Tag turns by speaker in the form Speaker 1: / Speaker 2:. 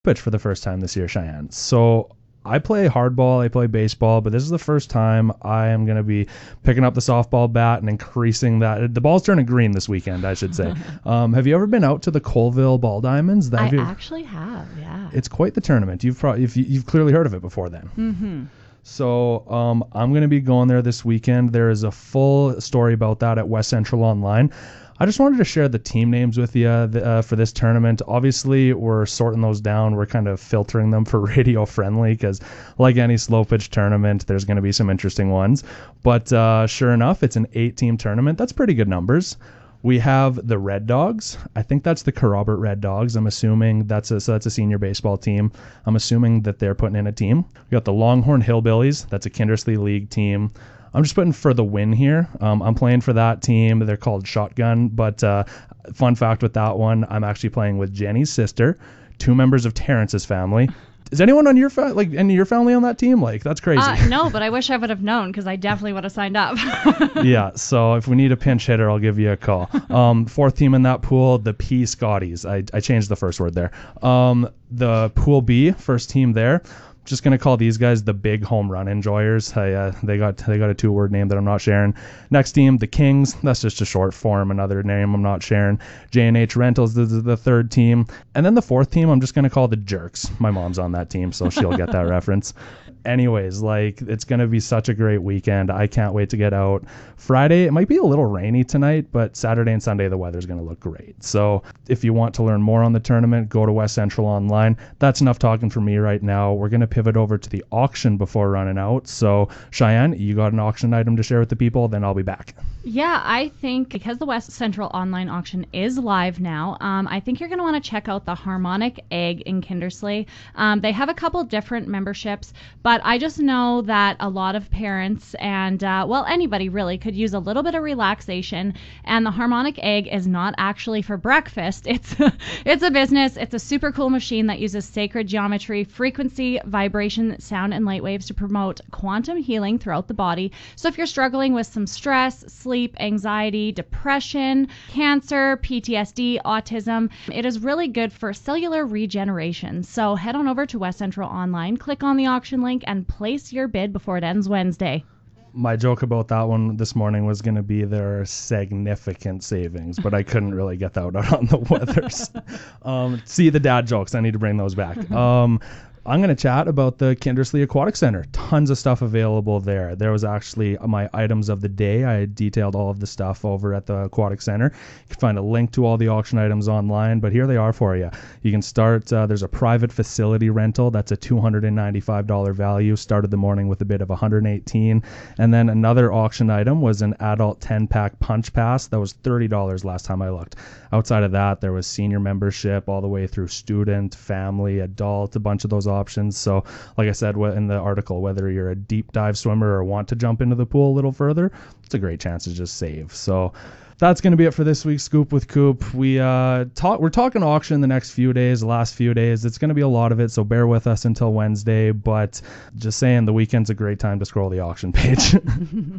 Speaker 1: pitch for the first time this year, Cheyenne. So I play hardball, I play baseball, but this is the first time I am going to be picking up the softball bat and increasing that. The ball's turning green this weekend, I should say. Have you ever been out to the Colville Ball Diamonds?
Speaker 2: I actually have, yeah.
Speaker 1: It's quite the tournament. You've clearly heard of it before then.
Speaker 2: Mm-hmm.
Speaker 1: So I'm going to be going there this weekend. There is a full story about that at West Central Online. I just wanted to share the team names with you for this tournament. Obviously, we're sorting those down. We're kind of filtering them for radio friendly because like any slow pitch tournament, there's going to be some interesting ones. But sure enough, it's an 8-team tournament. That's pretty good numbers. We have the Red Dogs. I think that's the Kerrobert Red Dogs. I'm assuming that's a senior baseball team. I'm assuming that they're putting in a team. We got the Longhorn Hillbillies. That's a Kindersley League team. I'm just putting for the win here. I'm playing for that team. They're called Shotgun, but fun fact with that one, I'm actually playing with Jenny's sister, 2 members of Terrence's family. Is anyone on your any of your family on that team? Like, that's crazy.
Speaker 2: No, but I wish I would have known because I definitely would have signed up.
Speaker 1: Yeah, so if we need a pinch hitter, I'll give you a call. 4th team in that pool, the P Scotties. I changed the first word there. The Pool B, first team there. Just going to call these guys the big home run enjoyers. They got a 2-word name that I'm not sharing. Next team, the Kings. That's just a short form, another name I'm not sharing. J&H Rentals is the 3rd team. And then the 4th team, I'm just going to call the Jerks. My mom's on that team, so she'll get that reference. Anyways, it's going to be such a great weekend. I can't wait to get out. Friday, it might be a little rainy tonight, but Saturday and Sunday, the weather's going to look great. So if you want to learn more on the tournament, go to West Central Online. That's enough talking for me right now. We're going to pivot over to the auction before running out. So Cheyenne, you got an auction item to share with the people, then I'll be back.
Speaker 2: Yeah, I think because the West Central Online auction is live now, I think you're going to want to check out the Harmonic Egg in Kindersley. They have a couple different memberships, but I just know that a lot of parents and, anybody really could use a little bit of relaxation, and the Harmonic Egg is not actually for breakfast. It's a business. It's a super cool machine that uses sacred geometry, frequency, vibration, sound, and light waves to promote quantum healing throughout the body. So if you're struggling with some stress, sleep, anxiety, depression, cancer, PTSD, autism, it is really good for cellular regeneration. So head on over to West Central Online, click on the auction link, and place your bid before it ends Wednesday.
Speaker 1: My joke about that one this morning was going to be there are significant savings, but I couldn't really get that out on the weathers. See the dad jokes. I need to bring those back. I'm going to chat about the Kindersley Aquatic Center. Tons of stuff available there. There was actually my items of the day. I detailed all of the stuff over at the Aquatic Center. You can find a link to all the auction items online, but here they are for you. You can start, there's a private facility rental. That's a $295 value. Started the morning with a bid of $118. And then another auction item was an adult 10-pack punch pass. That was $30 last time I looked. Outside of that, there was senior membership all the way through student, family, adult, a bunch of those options. So like I said in the article, whether you're a deep dive swimmer or want to jump into the pool a little further, it's a great chance to just save. So that's going to be it for this week's Scoop with Coop. We're talking auction the next few days, the last few days. It's going to be a lot of it, so bear with us until Wednesday. But just saying, the weekend's a great time to scroll the auction page.